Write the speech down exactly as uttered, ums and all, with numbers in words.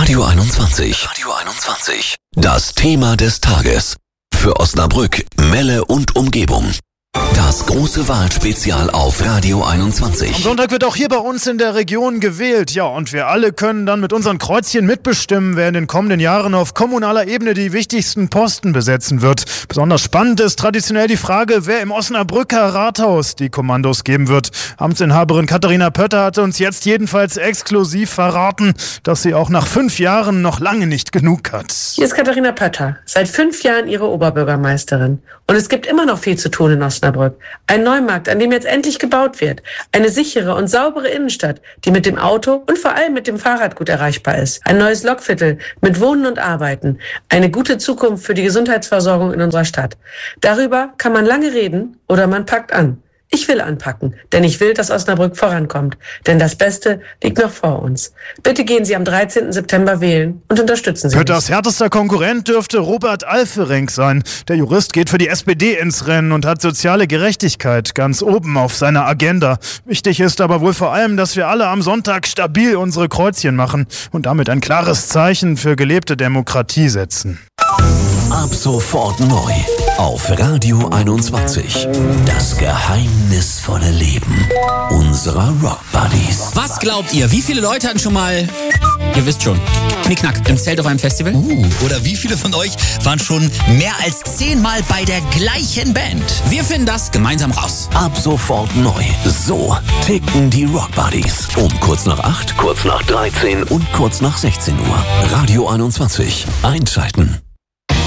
Radio einundzwanzig. Radio einundzwanzig. Das Thema des Tages. Für Osnabrück, Melle und Umgebung. Das große Wahlspezial auf Radio einundzwanzig. Am Sonntag wird auch hier bei uns in der Region gewählt. Ja, und wir alle können dann mit unseren Kreuzchen mitbestimmen, wer in den kommenden Jahren auf kommunaler Ebene die wichtigsten Posten besetzen wird. Besonders spannend ist traditionell die Frage, wer im Osnabrücker Rathaus die Kommandos geben wird. Amtsinhaberin Katharina Pötter hatte uns jetzt jedenfalls exklusiv verraten, dass sie auch nach fünf Jahren noch lange nicht genug hat. Hier ist Katharina Pötter, seit fünf Jahren ihre Oberbürgermeisterin. Und es gibt immer noch viel zu tun in Osnabrück. Ein Neumarkt, an dem jetzt endlich gebaut wird. Eine sichere und saubere Innenstadt, die mit dem Auto und vor allem mit dem Fahrrad gut erreichbar ist. Ein neues Lokviertel mit Wohnen und Arbeiten. Eine gute Zukunft für die Gesundheitsversorgung in unserer Stadt. Darüber kann man lange reden oder man packt an. Ich will anpacken, denn ich will, dass Osnabrück vorankommt. Denn das Beste liegt noch vor uns. Bitte gehen Sie am dreizehnten September wählen und unterstützen Sie Pötters härtester Konkurrent dürfte Robert Alferink sein. Der Jurist geht für die S P D ins Rennen und hat soziale Gerechtigkeit ganz oben auf seiner Agenda. Wichtig ist aber wohl vor allem, dass wir alle am Sonntag stabil unsere Kreuzchen machen und damit ein klares Zeichen für gelebte Demokratie setzen. Ab sofort neu auf Radio einundzwanzig. Das geheimnisvolle Leben unserer Rock Buddies. Was glaubt ihr, wie viele Leute hatten schon mal, ihr wisst schon, Knickknack im Zelt auf einem Festival? Uh, oder wie viele von euch waren schon mehr als zehnmal bei der gleichen Band? Wir finden das gemeinsam raus. Ab sofort neu. So ticken die Rock Buddies. Um kurz nach acht, kurz nach dreizehn und kurz nach sechzehn Uhr. Radio einundzwanzig. Einschalten.